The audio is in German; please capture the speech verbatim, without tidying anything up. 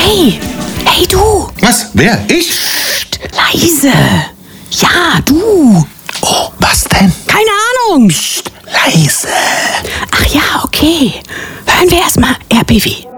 Hey, hey du. Was? Wer? Ich? Psst, leise. Ja, du. Oh, was denn? Keine Ahnung. Psst, leise. Ach ja, okay. Hören wir erstmal R B W.